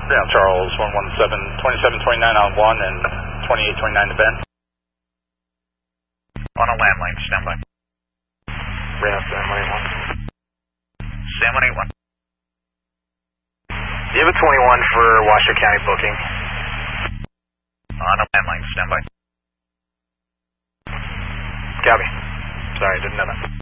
Ground Charles, 117, 2729 on 1 and 2829 to Ben. On a landline, standby. Reno, San 181. San 181. Do you have a 21 for Washoe County booking? On a landline, standby. Copy. Sorry, didn't know that.